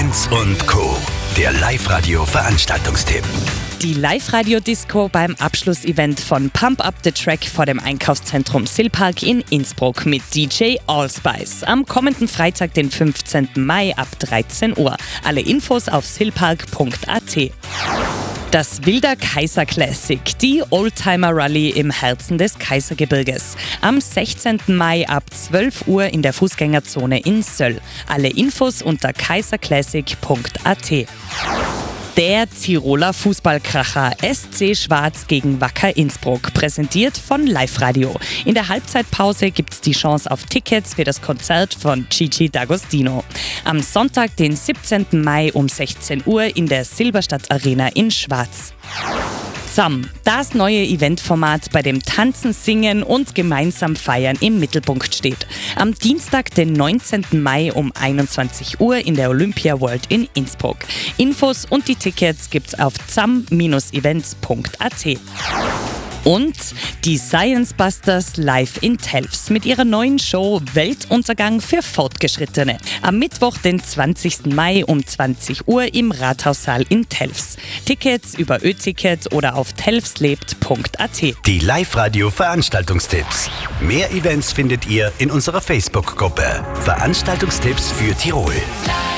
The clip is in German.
Lanz und Co. Der Live-Radio-Veranstaltungstipp. Die Live-Radio-Disco beim Abschlussevent von Pump Up the Track vor dem Einkaufszentrum Silpark in Innsbruck mit DJ Allspice. Am kommenden Freitag, den 15. Mai ab 13 Uhr. Alle Infos auf silpark.at. Das Wilder Kaiser Classic, die Oldtimer Rallye im Herzen des Kaisergebirges. Am 16. Mai ab 12 Uhr in der Fußgängerzone in Söll. Alle Infos unter kaiserclassic.at. Der Tiroler Fußballkracher SC Schwarz gegen Wacker Innsbruck, präsentiert von Live Radio. In der Halbzeitpause gibt es die Chance auf Tickets für das Konzert von Gigi D'Agostino. Am Sonntag, den 17. Mai um 16 Uhr in der Silberstadt Arena in Schwarz. ZAM, das neue Eventformat, bei dem Tanzen, Singen und gemeinsam Feiern im Mittelpunkt steht. Am Dienstag, den 19. Mai um 21 Uhr in der Olympia World in Innsbruck. Infos und die Tickets gibt's auf zam-events.at. Und die Science Busters live in Telfs mit ihrer neuen Show Weltuntergang für Fortgeschrittene. Am Mittwoch, den 20. Mai um 20 Uhr im Rathaussaal in Telfs. Tickets über Ö-Ticket oder auf telfslebt.at. Die Live-Radio-Veranstaltungstipps. Mehr Events findet ihr in unserer Facebook-Gruppe. Veranstaltungstipps für Tirol.